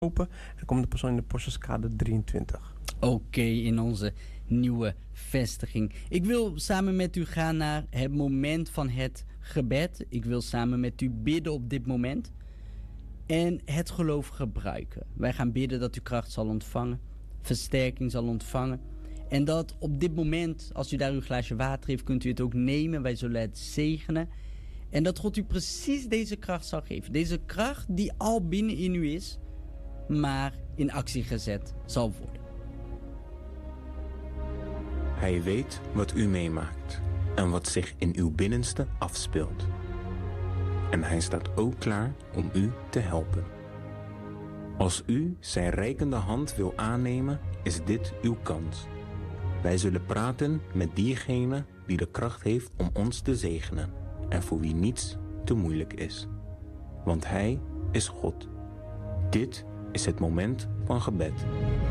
open en dan komt de persoon in de Postjeskade 23. Oké, in onze nieuwe vestiging. Ik wil samen met u gaan naar het moment van het gebed. Ik wil samen met u bidden op dit moment. En het geloof gebruiken. Wij gaan bidden dat u kracht zal ontvangen. Versterking zal ontvangen. En dat op dit moment, als u daar uw glaasje water heeft, kunt u het ook nemen. Wij zullen het zegenen. En dat God u precies deze kracht zal geven. Deze kracht die al binnen in u is, maar in actie gezet zal worden. Hij weet wat u meemaakt en wat zich in uw binnenste afspeelt. En hij staat ook klaar om u te helpen. Als u zijn reikende hand wil aannemen, is dit uw kans. Wij zullen praten met diegene die de kracht heeft om ons te zegenen en voor wie niets te moeilijk is. Want hij is God. Dit is het moment van gebed.